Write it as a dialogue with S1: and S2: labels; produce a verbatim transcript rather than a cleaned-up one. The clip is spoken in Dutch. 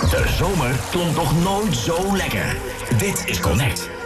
S1: De zomer klonk nog nooit zo lekker. Dit is Connect.